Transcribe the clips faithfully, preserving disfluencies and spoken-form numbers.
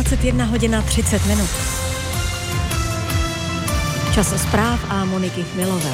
dvacet jedna hodina třicet minut. Čas zpráv a Moniky Chvilové.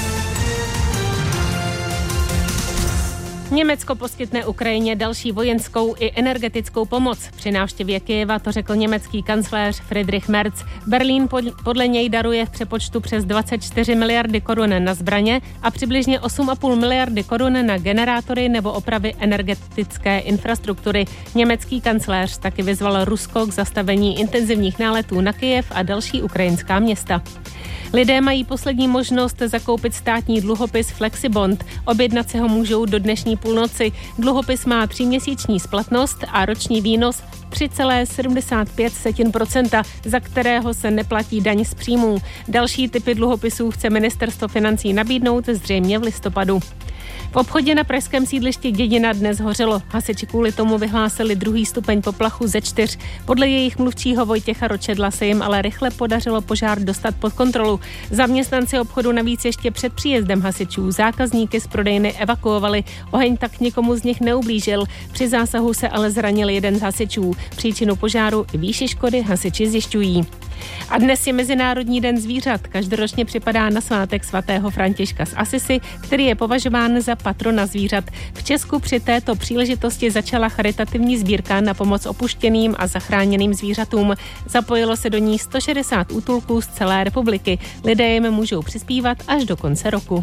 Německo poskytne Ukrajině další vojenskou i energetickou pomoc. Při návštěvě Kyjeva to řekl německý kancléř Friedrich Merz. Berlín podle něj daruje v přepočtu přes dvacet čtyři miliardy korun na zbraně a přibližně osm a půl miliardy korun na generátory nebo opravy energetické infrastruktury. Německý kancléř taky vyzval Rusko k zastavení intenzivních náletů na Kyjev a další ukrajinská města. Lidé mají poslední možnost zakoupit státní dluhopis Flexibond. Objednat se ho můžou do dnešní půlnoci. Dluhopis má tříměsíční splatnost a roční výnos tři celá sedmdesát pět procenta, za kterého se neplatí daň z příjmů. Další typy dluhopisů chce ministerstvo financí nabídnout zřejmě v listopadu. V obchodě na pražském sídlišti Dědina dnes hořelo. Hasiči kvůli tomu vyhlásili druhý stupeň poplachu ze čtyř. Podle jejich mluvčího Vojtěcha Ročedla se jim ale rychle podařilo požár dostat pod kontrolu. Zaměstnanci obchodu navíc ještě před příjezdem hasičů zákazníky z prodejny evakuovali. Oheň tak nikomu z nich neublížil. Při zásahu se ale zranil jeden z hasičů. Příčinu požáru i výši škody hasiči zjišťují. A dnes je Mezinárodní den zvířat. Každoročně připadá na svátek svatého Františka z Asisi, který je považován za patrona zvířat. V Česku při této příležitosti začala charitativní sbírka na pomoc opuštěným a zachráněným zvířatům. Zapojilo se do ní sto šedesát útulků z celé republiky. Lidé jim můžou přispívat až do konce roku.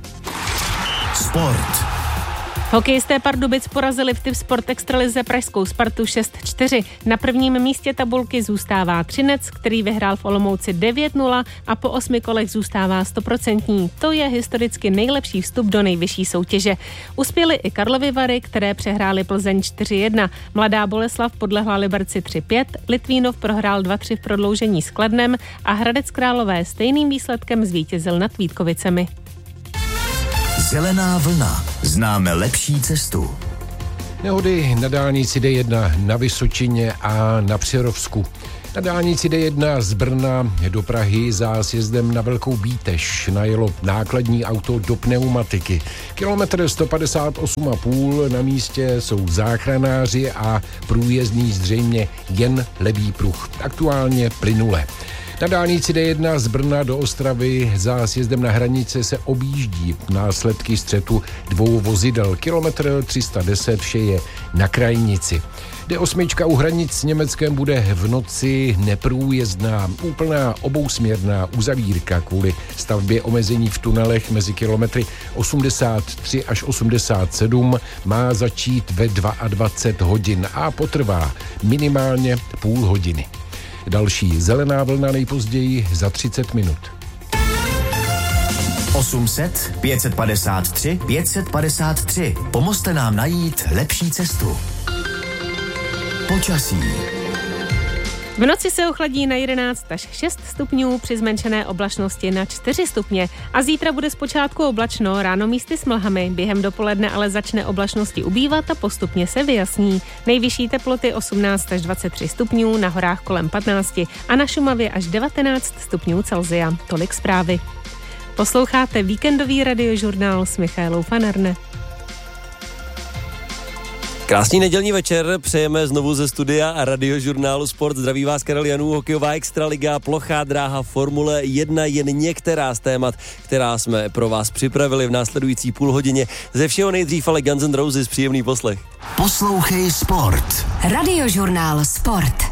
Sport. Hokejisté Pardubic porazili v Tipsport extralize pražskou Spartu šest čtyři. Na prvním místě tabulky zůstává Třinec, který vyhrál v Olomouci devět nula a po osmi kolech zůstává stoprocentní. To je historicky nejlepší vstup do nejvyšší soutěže. Uspěly i Karlovy Vary, které přehrály Plzeň čtyři jedna. Mladá Boleslav podlehla Liberci tři pět, Litvínov prohrál dva tři v prodloužení s Kladnem a Hradec Králové stejným výsledkem zvítězil nad Vítkovicemi. Zelená vlna. Známe lepší cestu. Nehody na dálnici D jedna na Vysočině a na Přerovsku. Na dálnici D jedna z Brna do Prahy za sjezdem na Velkou Bíteš najelo nákladní auto do pneumatiky. Kilometr sto padesát osm a půl, na místě jsou záchranáři a průjezdný zřejmě jen levý pruh. Aktuálně plynule. Na dálnici D jedna z Brna do Ostravy za sjezdem na hranice se objíždí následky střetu dvou vozidel. Kilometr tři sta deset, vše je na krajnici. D osm u hranic s Německem bude v noci neprůjezdná, úplná obousměrná uzavírka kvůli stavbě omezení v tunelech mezi kilometry osmdesát tři až osmdesát sedm má začít ve dvacet dva hodin a potrvá minimálně půl hodiny. Další zelená vlna nejpozději za třicet minut. osm set, pět set padesát tři, pět set padesát tři. Pomozte nám najít lepší cestu. Počasí. V noci se ochladí na jedenáct až šest stupňů, při zmenšené oblačnosti na čtyři stupně. A zítra bude zpočátku oblačno, ráno místy s mlhami, během dopoledne ale začne oblačnosti ubývat a postupně se vyjasní. Nejvyšší teploty osmnáct až dvacet tři stupňů, na horách kolem patnáct a na Šumavě až devatenáct stupňů Celsia. Tolik zprávy. Posloucháte víkendový radiožurnál s Michaelou Fanarne. Krásný nedělní večer, přejeme znovu ze studia a radiožurnálu Sport. Zdraví vás Karel Janů, hokejová extraliga, plochá dráha, Formule jedna, jen některá z témat, která jsme pro vás připravili v následující půl hodině. Ze všeho nejdřív ale Guns N' Roses, příjemný poslech. Poslouchej Sport. Radiožurnál Sport.